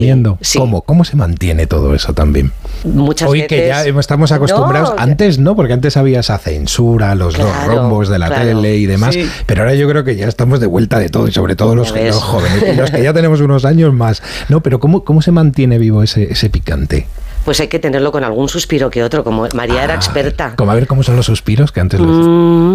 Sí. ¿Cómo se mantiene todo eso también? Muchas Hoy veces... que ya estamos acostumbrados, antes no, porque antes había esa censura, los rombos de la tele y demás, pero ahora yo creo que ya estamos de vuelta de todo, y sobre todo los jóvenes, y los que ya tenemos unos años más. No, pero ¿cómo se mantiene vivo ese picante? Pues hay que tenerlo con algún suspiro que otro, como María era experta. Como a ver cómo son los suspiros que antes